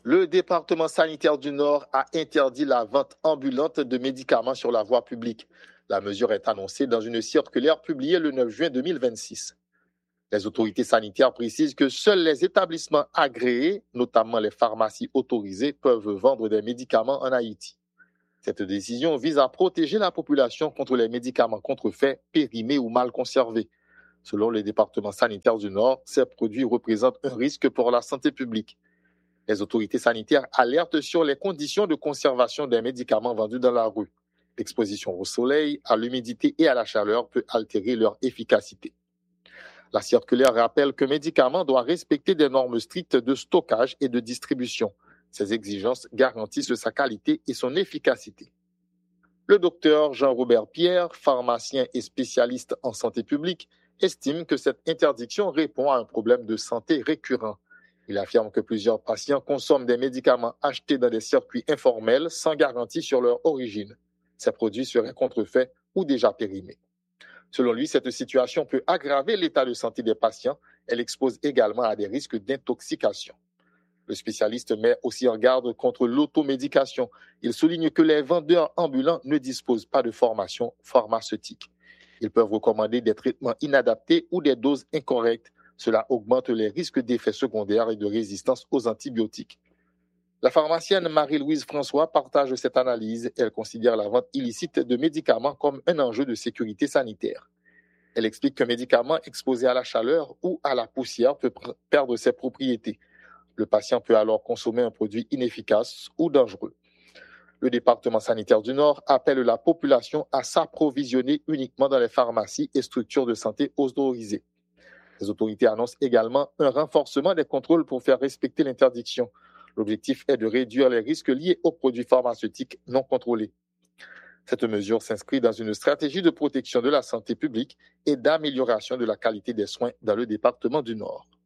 Le département sanitaire du Nord a interdit la vente ambulante de médicaments sur la voie publique. La mesure est annoncée dans une circulaire publiée le 9 juin 2026. Les autorités sanitaires précisent que seuls les établissements agréés, notamment les pharmacies autorisées, peuvent vendre des médicaments en Haïti. Cette décision vise à protéger la population contre les médicaments contrefaits, périmés ou mal conservés. Selon le département sanitaire du Nord, ces produits représentent un risque pour la santé publique. Les autorités sanitaires alertent sur les conditions de conservation des médicaments vendus dans la rue. L'exposition au soleil, à l'humidité et à la chaleur peut altérer leur efficacité. La circulaire rappelle qu'un médicament doit respecter des normes strictes de stockage et de distribution. Ces exigences garantissent sa qualité et son efficacité. Le docteur Jean-Robert Pierre, pharmacien et spécialiste en santé publique, estime que cette interdiction répond à un problème de santé récurrent. Il affirme que plusieurs patients consomment des médicaments achetés dans des circuits informels sans garantie sur leur origine. Ces produits seraient contrefaits ou déjà périmés. Selon lui, cette situation peut aggraver l'état de santé des patients. Elle expose également à des risques d'intoxication. Le spécialiste met aussi en garde contre l'automédication. Il souligne que les vendeurs ambulants ne disposent pas de formation pharmaceutique. Ils peuvent recommander des traitements inadaptés ou des doses incorrectes. Cela augmente les risques d'effets secondaires et de résistance aux antibiotiques. La pharmacienne Marie-Louise François partage cette analyse. Elle considère la vente illicite de médicaments comme un enjeu de sécurité sanitaire. Elle explique qu'un médicament exposé à la chaleur ou à la poussière peut perdre ses propriétés. Le patient peut alors consommer un produit inefficace ou dangereux. Le département sanitaire du Nord appelle la population à s'approvisionner uniquement dans les pharmacies et structures de santé autorisées. Les autorités annoncent également un renforcement des contrôles pour faire respecter l'interdiction. L'objectif est de réduire les risques liés aux produits pharmaceutiques non contrôlés. Cette mesure s'inscrit dans une stratégie de protection de la santé publique et d'amélioration de la qualité des soins dans le département du Nord.